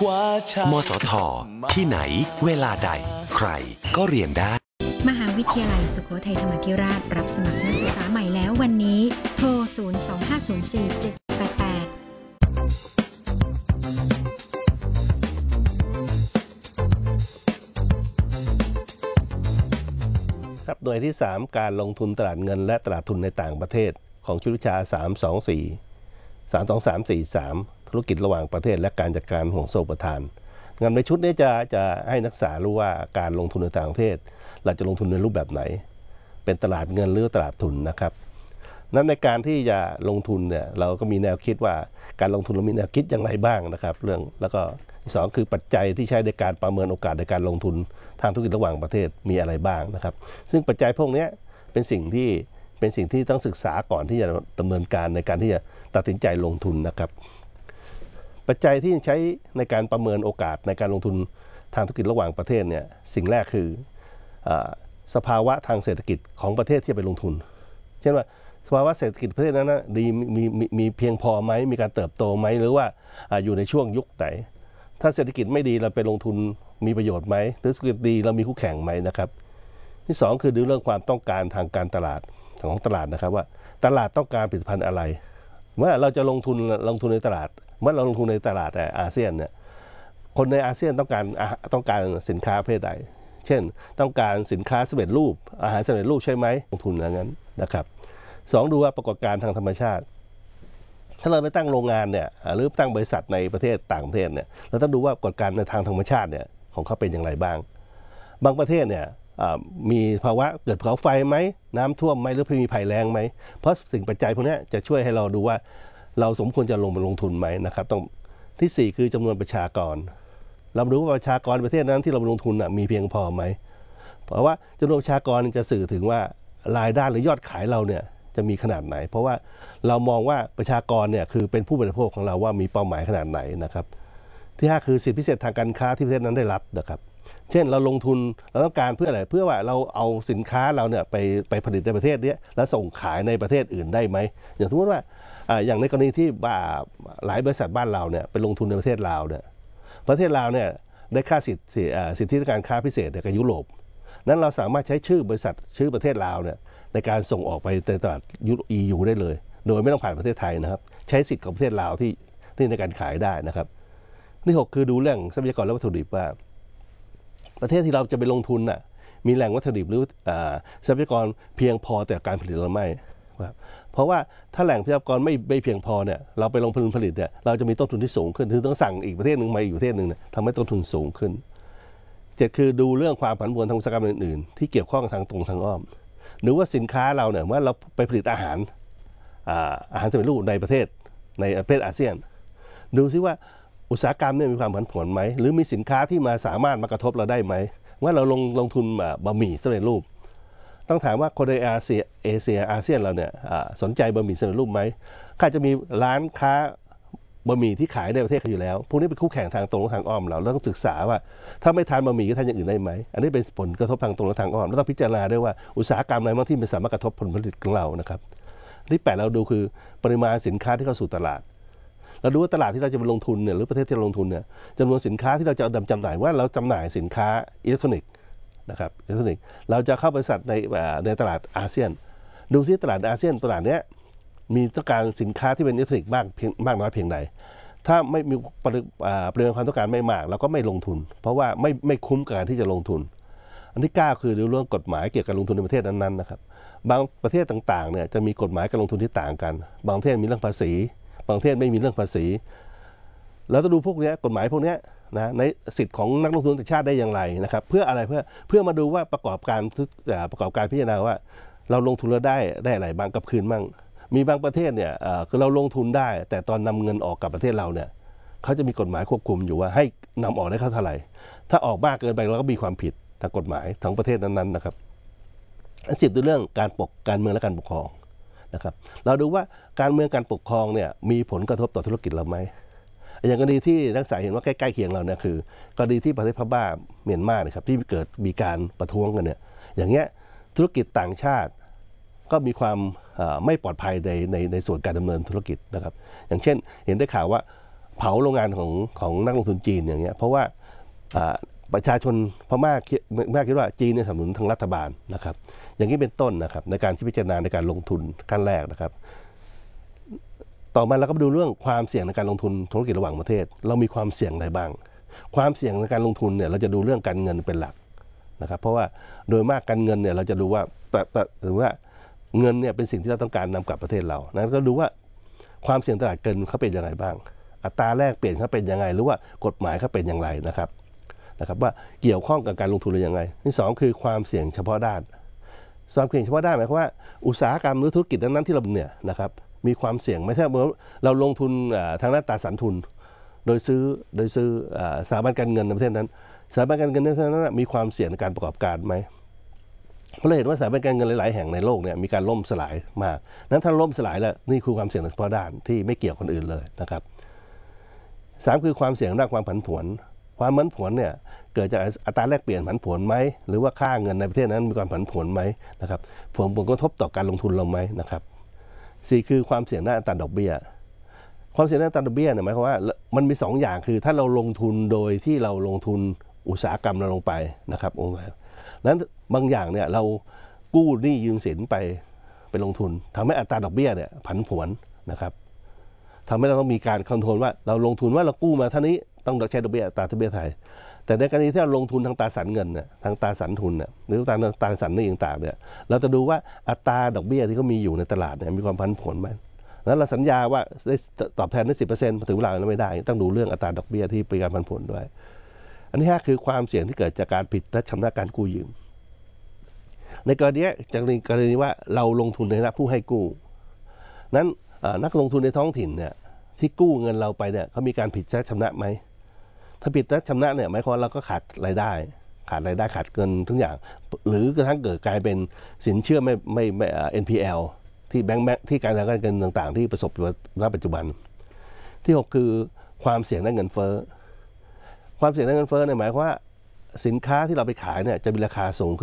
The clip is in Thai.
มสท.ที่ไหนเวลาใดใครก็เรียนได้มหาวิทยาลัยสุโขทัยธรรมาธิราชรับสมัครนักศึกษาใหม่แล้ววันนี้โทร 025047788 ครับหน่วยที่ 3 การลงทุนตลาดเงินและตลาดทุนในต่างประเทศของชุดวิชา 32343 ธุรกิจระหว่างประเทศและการจัดการห่วงโซ่อุปทานงานในชุดนี้จะให้นักศึกษารู้ว่าการลงทุนในต่างประเทศเราจะลงทุนในรูปแบบไหนเป็นตลาดเงินหรือตลาดทุนนะครับนั้นในการที่จะลงทุนเนี่ยเราก็มีแนวคิดว่าการลงทุนเรามีแนวคิดอย่างไรบ้างนะครับเรื่องแล้วก็ที่2คือปัจจัยที่ใช้ในการประเมินโอกาสในการลงทุนทางธุรกิจระหว่างประเทศมีอะไรบ้างนะครับซึ่งปัจจัยพวกนี้เป็นสิ่งที่ต้องศึกษาก่อนที่จะดำเนินการในการที่จะตัดสินใจลงทุนนะครับปัจจัยที่ใช้ในการประเมินโอกาสในการลงทุนทางธุรกิจระหว่างประเทศเนี่ยสิ่งแรกคือสภาวะทางเศรษฐกิจของประเทศที่จะไปลงทุนเช่นว่าสภาวะเศรษฐกิจประเทศนั้นดีมีเพียงพอไหมมีการเติบโตไหมหรือว่าอยู่ในช่วงยุคไหนถ้าเศรษฐกิจไม่ดีเราไปลงทุนมีประโยชน์ไหมหรือเศรษฐกิจดีเรามีคู่แข่งไหมนะครับที่2คือดูเรื่องความต้องการทางการตลาดของตลาดนะครับว่าตลาดต้องการผลิตภัณฑ์อะไรเมื่อเราจะลงทุนในตลาดเมื่อเราลงทุนในตลาดอาเซียนเนี่ยคนในอาเซียนต้องการสินค้าประเภทใดเช่นต้องการสินค้าสำเร็จรูปอาหารสำเร็จรูปใช่ไหมลงทุนอย่างนั้นนะครับ2ดูว่าปรากฏการณ์ทางธรรมชาติถ้าเราไปตั้งโรงงานเนี่ยหรือตั้งบริษัทในประเทศต่างประเทศเนี่ยเราต้องดูว่าปรากฏการณ์ในทางธรรมชาติเนี่ยของเขาเป็นอย่างไรบ้างบางประเทศเนี่ยมีภาวะเกิดภูเขาไฟไหมน้ำท่วมไหมหรือมีภัยแล้งไหมเพราะสิ่งปัจจัยพวกนี้จะช่วยให้เราดูว่าเราสมควรจะลงทุนไหมนะครับต้องที่4คือจำนวนประชากรเราดูว่าประชากรประเทศนั้นที่เราลงทุนมีเพียงพอไหมเพราะว่าจำนวนประชากรจะสื่อถึงว่ารายได้หรือยอดขายเราเนี่ยจะมีขนาดไหนเพราะว่าเรามองว่าประชากรเนี่ยคือเป็นผู้บริโภคของเราว่ามีเป้าหมายขนาดไหนนะครับที่5คือสิทธิพิเศษทางการค้าที่ประเทศนั้นได้รับนะครับเช่นเราลงทุนเราต้องการเพื่ออะไรเพื่อว่าเราเอาสินค้าเราเนี่ยไปผลิตในประเทศนี้แล้วส่งขายในประเทศอื่นได้ไหมอย่างสมมติว่าอย่างในกรณีที่หลายบริษัทบ้านเราเนี่ยไปลงทุนในประเทศลาวเนี่ยประเทศลาวเนี่ยได้ค่าสิทธิการค้าพิเศษกับยุโรปนั้นเราสามารถใช้ชื่อบริษัทชื่อประเทศลาวเนี่ยในการส่งออกไปในตลาดEUได้เลยโดยไม่ต้องผ่านประเทศไทยนะครับใช้สิทธิ์ของประเทศลาวที่ในการขายได้นะครับที่6คือดูเรื่องทรัพยากรและวัตถุดิบว่าประเทศที่เราจะไปลงทุนมีแหล่งวัตถุดิบหรือทรัพยากรเพียงพอแต่การผลิตหรือไม่เพราะว่าถ้าแหล่งทรัพยากรไม่เพียงพอเนี่ยเราไปลงทุนผลิตเนี่ยเราจะมีต้นทุนที่สูงขึ้นคือต้องสั่งอีกประเทศหนึ่งมาอีกประเทศหนึ่งเนี่ยทำให้ต้นทุนสูงขึ้น7คือดูเรื่องความผันผวนทางอุตสาหกรรมอื่นๆที่เกี่ยวข้องทางตรงทางอ้อมหรือว่าสินค้าเราเนี่ยว่าเราไปผลิตอาหารสำเร็จรูปในประเทศอาเซียนดูซิว่าอุตสาหกรรมเนี่ยมีความผันผวนไหมหรือมีสินค้าที่สามารถมากระทบเราได้ไหมว่าเราลงทุนบะหมี่สำเร็จรูปต้องถามว่าคนในอาเซียนเราเนี่ยสนใจบะหมี่สำเร็จรูปไหมข้าจะมีร้านค้าบะหมี่ที่ขายในประเทศเขาอยู่แล้วพวกนี้เป็นคู่แข่งทางตรงและทางอ้อมเราต้องศึกษาว่าถ้าไม่ทานบะหมี่ก็ทานอย่างอื่นได้ไหมอันนี้เป็นผลกระทบทางตรงและทางอ้อมแล้วต้องพิจารณาด้วยว่าอุตสาหกรรมอะไรบ้างที่มันสามารถกระทบผลผลิตของเรานะครับที่8เราดูคือปริมาณสินค้าที่เข้าสู่ตลาดเราดูว่าตลาดที่เราจะไปลงทุนเนี่ยหรือประเทศที่เราลงทุนเนี่ยจำนวนสินค้าที่เราจะจำหน่ายว่าเราจำหน่ายสินค้าอิเล็กทรอนิกส์นะครับอิเล็กทรอนิกส์เราจะเข้าบริษัทในตลาดอาเซียนดูซิตลาดอาเซียนตลาดเนี้ยมีต้องการสินค้าที่เป็นอิเล็กทรอนิกส์มากน้อยเพียงใดถ้าไม่มีปริมาณความต้องการไม่มากเราก็ไม่ลงทุนเพราะว่าไม่คุ้มกับการที่จะลงทุนอันที่9คือเรื่องกฎหมายเกี่ยวกับลงทุนในประเทศนั้นๆนะครับบางประเทศต่างๆเนี่ยจะมีกฎหมายการลงทุนที่ต่างกันบางประเทศมีเรื่องภาษีบางประเทศไม่มีเรื่องภาษีแล้วต้องดูพวกนี้กฎหมายพวกนี้นะในสิทธิ์ของนักลงทุนต่างชาติได้อย่างไรนะครับเพื่ออะไรเพื่อมาดูว่าประกอบการพิจารณาว่าเราลงทุนแล้วได้อะไรบ้างกับคืนบ้างมีบางประเทศเนี่ยคือเราลงทุนได้แต่ตอนนำเงินออกกับประเทศเราเนี่ยเขาจะมีกฎหมายควบคุมอยู่ว่าให้นำออกได้เท่าไหร่ถ้าออกมากเกินไปเราก็มีความผิดทางกฎหมายทั้งประเทศนั้นๆนะครับอัน10ดูเรื่องการเมืองและการปกครองนะครับเราดูว่าการเมืองการปกครองเนี่ยมีผลกระทบต่อธุรกิจเราไหมอย่างกรณีที่นักศึกษาเห็นว่าใกล้ๆเคียงเราเนี่ยคือกรณีที่ประเทศพม่าเมียนมานะครับที่มีการประท้วงกันเนี่ยอย่างเงี้ยธุรกิจต่างชาติก็มีความไม่ปลอดภัยในส่วนการดำเนินธุรกิจนะครับอย่างเช่นเห็นได้ข่าวว่าเผาโรงงานของนักลงทุนจีนอย่างเงี้ยเพราะว่าประชาชนพม่าคิดว่าจีนเนี่ยสนับสนุนทางรัฐบาลนะครับอย่างนี้เป็นต้นนะครับในการที่พิจารณาในการลงทุนขั้นแรกนะครับต่อมาเราก็ดูเรื่องความเสี่ยงในการลงทุนธุรกิจระหว่างประเทศเรามีความเสี่ยงอะไรบ้างความเสี่ยงในการลงทุนเนี่ยเราจะดูเรื่องการเงินเป็นหลักนะครับเพราะว่าโดยมากการเงินเนี่ยเราจะดูว่าหรือว่าเงินเนี่ยเป็นสิ่งที่เราต้องการนำกลับประเทศเรานั้นก็ดูว่าความเสี่ยงตลาดเงินเขาเป็นยังไงบ้างอัตราแลกเปลี่ยนเขาเป็นยังไงหรือว่ากฎหมายเขาเป็นอย่างไรนะครับว่าเกี่ยวข้องกับการลงทุนหรือยังไงที่2คือความเสี่ยงเฉพาะด้านความเสี่ยงเฉพาะด้านหมายความว่าอุตสาหกรรมหรือธุรกิจนั้นที่เราเนี่ยนะครับมีความเสี่ยงไม่ใช่เราลงทุนทางด้านตราสารทุนโดยซื้อสถาบันการเงินในประเทศนั้นสถาบันการเงินในประเทศนั้นมีความเสี่ยงในการประกอบการไหมเพราะเราเห็นว่าสถาบันการเงินหลายๆแห่งในโลกเนี่ยมีการล่มสลายมากนั้นถ้าล่มสลายแล้วนี่คือความเสี่ยงเฉพาะด้านที่ไม่เกี่ยวคนอื่นเลยนะครับ3คือความเสี่ยงด้านความผันผวนความผันผวนเนี่ยเกิดจากอัตราแลกเปลี่ยนผันผวนไหมหรือว่าค่าเงินในประเทศนั้นมีความผันผวนไหมนะครับผลกระทบต่อการลงทุนเราไหมนะครับ4คือความเสี่ยงด้านอัตราดอกเบี้ยความเสี่ยงด้านอัตราดอกเบี้ยเนี่ยหมายความว่ามันมี2อย่างคือถ้าเราลงทุนโดยที่เราลงทุนอุตสาหกรรมเราลงไปนะครับนั้นบางอย่างเนี่ยเรากู้หนี้ยืมสินไปลงทุนทำให้อัตราดอกเบี้ยเนี่ยผันผวนนะครับทำให้เราต้องมีการคอนโทรลว่าเราลงทุนว่าเรากู้มาเท่านี้ต้องใช้ดอกเบี้ยอัตราดอกเบี้ยไทยแต่ในกรณีที่เราลงทุนทางตราสารเงินเนี่ยทางตราสารทุนเนี่ยหรือตราสารหนี้ต่างๆเนี่ยเราจะดูว่าอัตราดอกเบี้ยที่เขามีอยู่ในตลาดเนี่ยมีความผันผวนไหมแล้วเราสัญญาว่าได้ตอบแทนได้ 10% ถึงเวลาเราไม่ได้ต้องดูเรื่องอัตราดอกเบี้ยที่เป็นการผันผวนด้วยอันที่5คือความเสี่ยงที่เกิดจากการผิดและชำระการกู้ยืมในกรณีว่าเราลงทุนในฐานะผู้ให้กู้นั้นนักลงทุนในท้องถิ่นเนี่ยที่กู้เงินเราไปเนี่ยเขามีการผิดและชำระไหมถ้าผิดและชำระเนี่ยหมายความเราก็ขาดรายได้ขาดเงินทุกอย่างหรือกระทั่งเกิดกลายเป็นสินเชื่อไม่ NPL ที่แบงก์ที่การเงินต่างๆที่ประสบอยู่ณปัจจุบันที่6คือความเสี่ยงด้านเงินเฟ้อความเสี่ยงด้านเงินเฟ้อเนี่ยหมายความว่าสินค้าที่เราไปขายเนี่ยจะมีราคาสูงขึ้น